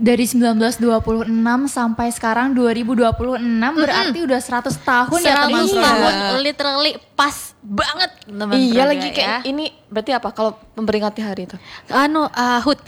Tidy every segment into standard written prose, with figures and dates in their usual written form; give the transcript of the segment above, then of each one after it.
Dari 1926 sampai sekarang 2026 berarti udah 100 tahun ya 100 teman-teman. tahun, literally pas banget teman-teman. Iya lagi kayak ini berarti apa kalau memperingati hari itu? HUT.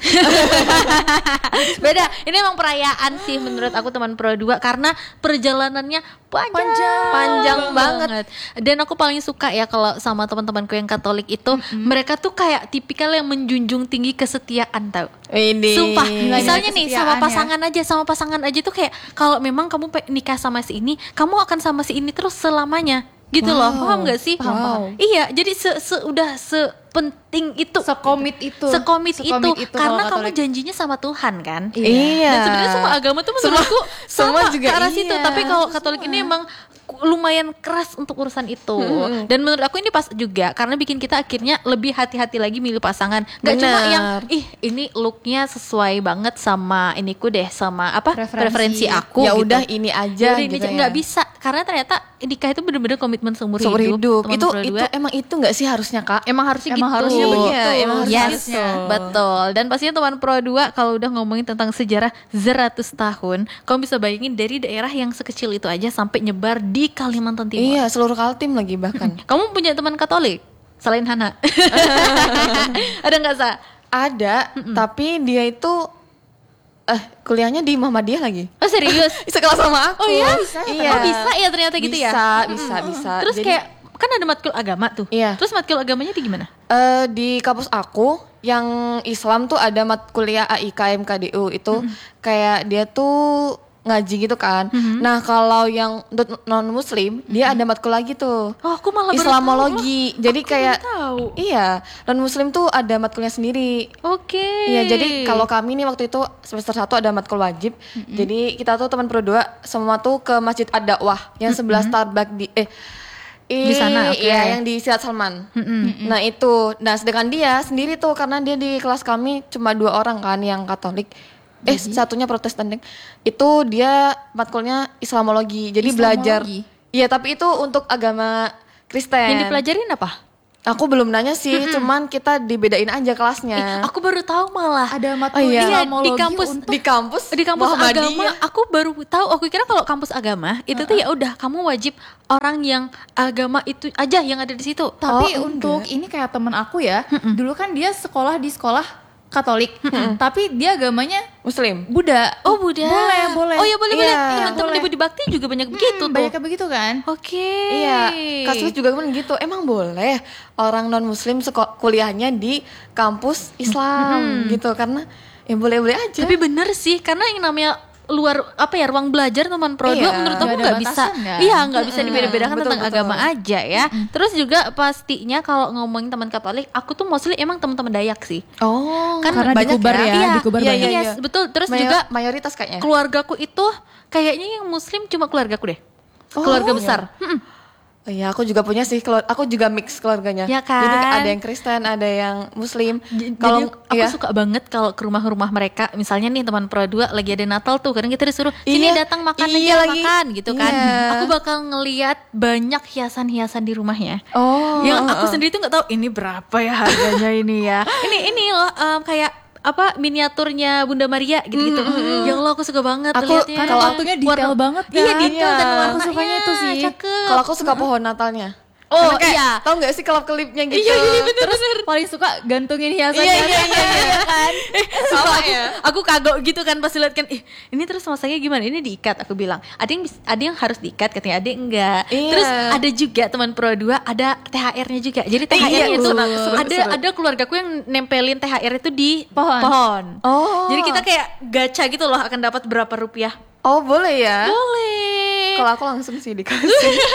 Beda. Ini emang perayaan sih menurut aku teman Pro 2 karena perjalanannya panjang banget. Dan aku paling suka ya kalau sama teman-temanku yang Katolik itu, mereka tuh kayak tipikal yang menjunjung tinggi kesetiaan tau. Ini. Sumpah, misalnya nih sama kesetiaan pasangan aja tuh kayak kalau memang kamu nikah sama si ini, kamu akan sama si ini terus selamanya. Gitu loh, paham gak sih? Paham. Iya, jadi udah sepenting itu, Sekomit itu karena kalau kamu janjinya sama Tuhan kan. Iya. Dan sebenarnya semua agama tuh menurutku semua sama juga ke arah situ, iya. tapi kalau Katolik ini emang lumayan keras untuk urusan itu. Dan menurut aku ini pas juga karena bikin kita akhirnya lebih hati-hati lagi milih pasangan. Gak cuma yang ini looknya sesuai banget sama iniku deh, sama apa preferensi aku. Ya gitu. udah ini aja Jadi gitu ya. nggak bisa karena ternyata nikah itu bener-bener komitmen seumur hidup. Teman Itu Pro 2. emang itu nggak sih harusnya Kak? Emang harusnya Emang gitu. harusnya begitu. Iya, emang harusnya Yes, gitu. betul. Dan pastinya teman Pro 2 kalau udah ngomongin tentang sejarah 100 tahun, kamu bisa bayangin dari daerah yang sekecil itu aja sampai nyebar di Kalimantan Timur. Iya, seluruh Kaltim lagi bahkan. Kamu punya teman Katolik selain Hana? Ada nggak Sa? Ada, tapi dia itu kuliahnya di Muhammadiyah lagi. Oh serius? Sekelas sama aku. Oh iya? Iya. Oh bisa ya ternyata gitu ya? Bisa. Terus Jadi, kayak kan ada matkul agama tuh. Iya. Terus matkul agamanya di gimana? di kampus aku yang Islam tuh ada kuliah AIK MKDU itu kayak dia tuh ngaji gitu kan. Nah kalau yang non Muslim dia ada matkul lagi tuh. Oh aku malah baru Islamologi. Jadi Aku kayak baru tahu. iya non Muslim tuh ada matkulnya sendiri. Oke. Iya, jadi kalau kami nih waktu itu semester 1 ada matkul wajib. Jadi kita tuh teman Pro 2 semua tuh ke Masjid Ad-Dakwah yang sebelah Starbucks Di sana, oke. Iya, yang di Syed Salman. Nah, itu. Nah, sedangkan dia sendiri tuh karena dia di kelas kami cuma 2 orang kan yang Katolik. Satunya Protestan, Deng. Itu dia matkulnya Islamologi. Jadi belajar. Iya, tapi itu untuk agama Kristen. Yang dipelajarin apa? Aku belum nanya sih, cuman kita dibedain aja kelasnya. Aku baru tahu malah. ada matkul iya. Islamologi Di kampus. untuk Di kampus agama Muhammadiyah. aku baru tahu. Aku kira kalau kampus agama itu tuh ya udah kamu wajib orang yang agama itu aja yang ada di situ. tapi untuk ini kayak temen aku ya, dulu kan dia sekolah di sekolah Katolik, tapi dia agamanya Muslim. Buddha. Oh Buddha. Boleh. Oh ya boleh. Iya, Teman-teman boleh. Ibu di Bakti juga banyak begitu tuh. Banyak kayak begitu kan? Oke. Iya, kasus juga kan gitu. Emang boleh orang non Muslim kuliahnya di kampus Islam gitu karena ya boleh-boleh aja. Tapi bener sih karena yang namanya ruang belajar teman Pro 2 Iya. menurut aku Nggak ada nggak bisa. batasan, kan? Iya, nggak bisa dibeda-bedakan Betul, tentang betul. agama aja ya. Terus juga pastinya kalau ngomongin teman Katolik, aku tuh mostly emang teman-teman Dayak sih. Oh, Kan Karena di banyak Kubar ya, Iya, di Kubar iya, banyak. iya. Yes, betul. Terus juga mayoritas kayaknya. keluargaku itu kayaknya yang Muslim cuma keluargaku deh. Keluarga besar. Oh iya, aku juga punya sih. Aku juga mix keluarganya. Ya kan? Jadi ada yang Kristen, ada yang Muslim. Kalau aku iya. suka banget kalau ke rumah-rumah mereka, misalnya nih teman Pro 2 lagi ada Natal tuh, kadang kita disuruh sini Iya, datang makan iya aja lagi. makan gitu kan. Iya. Aku bakal ngeliat banyak hiasan-hiasan di rumahnya. Oh. Yang aku sendiri tuh nggak tahu ini berapa ya harganya ini ya. Ini loh kayak apa miniaturnya Bunda Maria gitu-gitu. Ya Allah aku suka banget Aku- lihatnya. Karena waktunya detail banget kan? Iya detail dan Iya. warnanya Aku sukanya itu sih. cakep. Kalau aku suka pohon Natalnya. Oh Karena kayak, iya. tahu nggak sih klip-klipnya gitu? Iya bener. Terus paling suka gantungin hiasan Iya, kan? iya. kan. Sama aku, ya? aku kagok gitu kan pas lihat kan, ini terus masanya gimana? Ini diikat, aku bilang. Ada yang harus diikat, katanya ada yang enggak. Iya. Terus ada juga teman Pro 2 ada THR-nya juga. Jadi THR-nya iya, itu seru. ada keluargaku yang nempelin THR itu di Pohon. pohon. Oh. Jadi kita kayak gacha gitu loh akan dapat berapa rupiah. Oh, boleh ya? Boleh. Kalau aku langsung sih dikasih.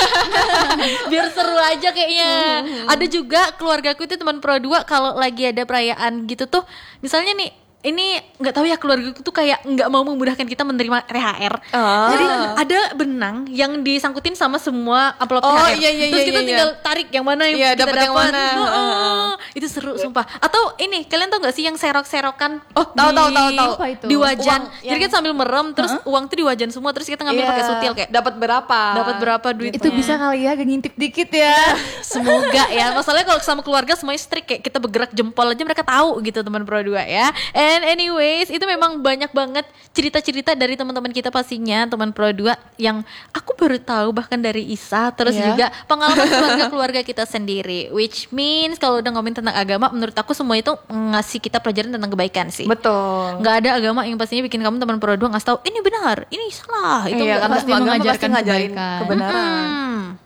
Biar seru aja kayaknya. Ada juga keluargaku itu teman Pro 2 kalau lagi ada perayaan gitu tuh, misalnya nih ini nggak tahu ya keluargaku tuh kayak nggak mau memudahkan kita menerima THR. Jadi ada benang yang disangkutin sama semua amplop Oh, THR. iya, iya, Terus iya, kita iya. tinggal tarik yang mana yang Iya, kita dapat yang mana. Itu seru sumpah. Atau ini kalian tau nggak sih yang serok-serokan? Oh, tahu. Apa itu? Di wajan. Uang Jadi yang- kita sambil merem terus uang tuh di wajan semua terus kita ngambil Iya, pakai sutil kayak dapat berapa? dapat berapa duit. Itu bisa kali ya ngintip dikit ya. Semoga ya. Masalahnya kalau sama keluarga semuanya strict kayak kita bergerak jempol aja mereka tahu gitu teman Pro 2 ya. And anyways, itu memang banyak banget cerita-cerita dari teman-teman kita pastinya, teman Pro 2 yang aku baru tahu bahkan dari Isa, terus Iya. juga pengalaman keluarga-keluarga kita sendiri. Which means kalau udah ngomongin tentang agama, menurut aku semua itu ngasih kita pelajaran tentang kebaikan sih. Betul. Nggak ada agama yang pastinya bikin kamu teman Pro 2 ngasih tahu ini benar, ini salah. Itu Iya, nggak karena pasti semua agama mengajarkan pasti ngajarin kebaikan. kebenaran.